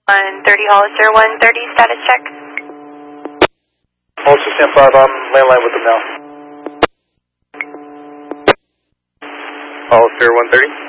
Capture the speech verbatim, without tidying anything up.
one thirty Hollister one thirty, status check. Hollister stand five, I'm landline with them now. Hollister one thirty.